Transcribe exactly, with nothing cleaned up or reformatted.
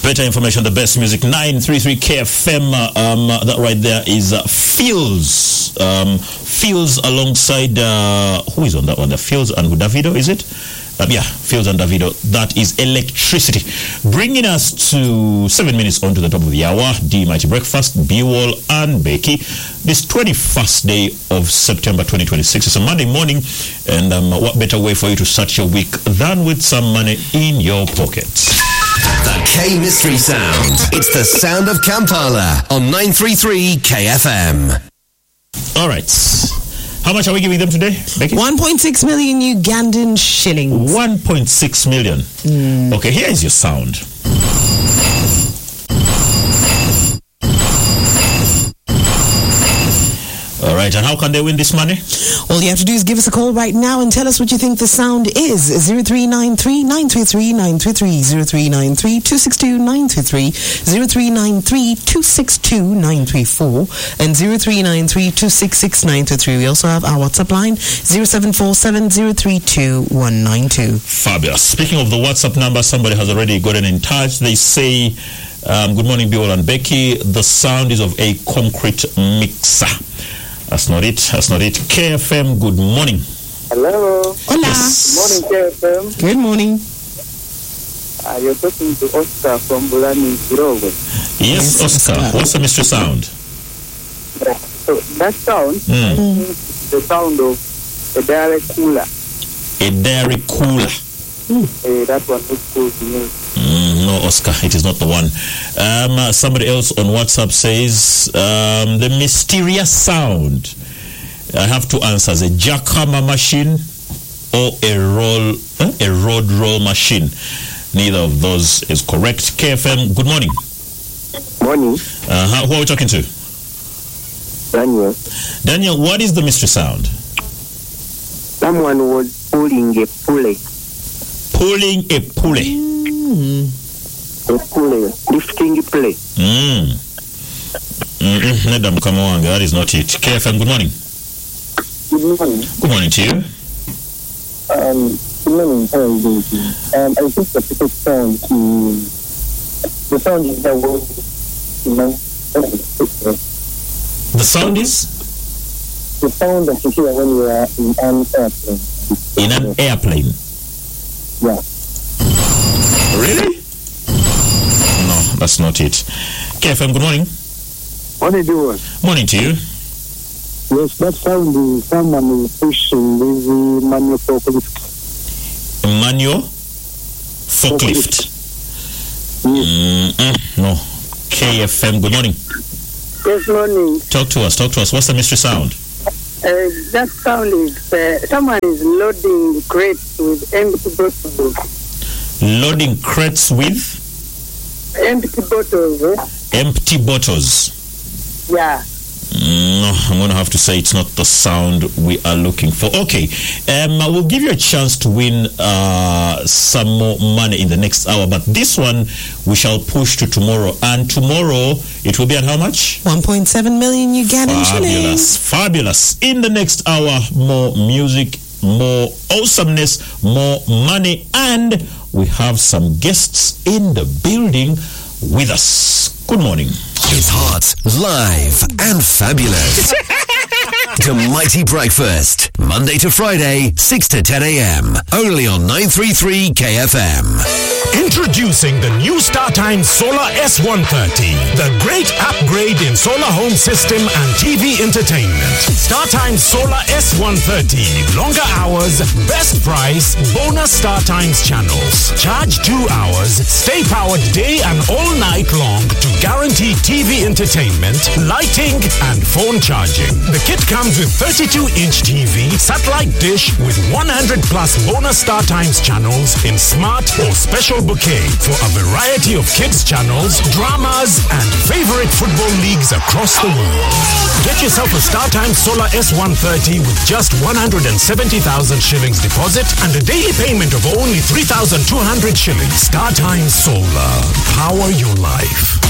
Better information, the best music. nine three three K F M. Um, that right there is uh, Fields. Um, Fields alongside uh, who is on that one? The Fields and Davido, is it? Um, yeah, Fields and Davido. That is Electricity. Bringing us to seven minutes on to the top of the hour. D Mighty Breakfast, B-Wall and Becky. This twenty-first day of September twenty twenty-six. It's a Monday morning, and um, what better way for you to start your week than with some money in your pockets? The K Mystery Sound. It's the sound of Kampala on nine three three K F M. All right. How much are we giving them today, Becky? one point six million Ugandan shillings. one point six million. Mm. Okay, here is your sound. All right, and how can they win this money? All you have to do is give us a call right now and tell us what you think the sound is. zero three nine three, nine three three, nine three three, zero three nine three, two six two, nine three three, zero three nine three, two six two, nine three four, and zero three nine three, two six six, nine three three. We also have our WhatsApp line, zero seven four seven, zero three two, one nine two. Fabulous. Speaking of the WhatsApp number, somebody has already gotten in touch. They say, um, good morning, B-Wall and Becky. The sound is of a concrete mixer. That's not it. That's not it. K F M, good morning. Hello. Hola. Yes. Good morning, K F M. Good morning. Uh, you're talking to Oscar from Bulani, Kirogo. Yes, Oscar. What's the mystery sound? So that sound Mm. is the sound of a dairy cooler. A dairy cooler. Uh, that one looks cool to me. Mm, no, Oscar, it is not the one. Um, uh, somebody else on WhatsApp says um, the mysterious sound. I have two answers: a jackhammer machine or a roll, eh? a road roll machine. Neither of those is correct. K F M, good morning. Morning, Uh, how, who are we talking to? Daniel. Daniel, what is the mystery sound? Someone was pulling a pulley. Pulling a pulley. Mm. A pulley. Lifting a pulley. Mm. Mm-mm. Madam Kamawanga, that is not it. K F M, good morning. Good morning. Good morning to you. Um, good morning. How are you doing? Um, I think the people sound is the sound is the word. The sound is The sound that you hear when you are in an airplane. in an airplane. Yeah. Really? No, that's not it. K F M, good morning. What do you do? Morning to you. Yes, that sound is someone is pushing with the manual forklift. Manual forklift. Mm-mm. No. K F M, good morning. Yes, morning. Talk to us, talk to us. What's the mystery sound? Uh, that sound is uh, someone is loading crates with empty bottles. Loading crates with Empty bottles, eh? empty bottles. Yeah. No, I'm going to have to say it's not the sound we are looking for. Okay, um, I will give you a chance to win uh, some more money in the next hour, but this one we shall push to tomorrow. And tomorrow it will be at how much? one point seven million Ugandan shillings. Fabulous, fabulous. In the next hour, more music, more awesomeness, more money, and we have some guests in the building with us. Good morning. It's hot, live, and fabulous. To Mighty Breakfast, Monday to Friday, six to ten a.m. Only on nine three three K F M. Introducing the new StarTimes Solar S one thirty, the great upgrade in solar home system and T V entertainment. StarTimes Solar S one thirty, longer hours, best price, bonus StarTimes channels. Charge two hours, stay powered day and all night long to guarantee T V entertainment, lighting, and phone charging. The kit comes with thirty-two inch T V, satellite dish with one hundred plus bonus StarTimes channels in smart or special bouquet for a variety of kids channels, dramas, and favorite football leagues across the world. Get yourself a StarTimes Solar S one thirty with just one hundred seventy thousand shillings deposit and a daily payment of only three thousand two hundred shillings. StarTimes Solar. Power your life.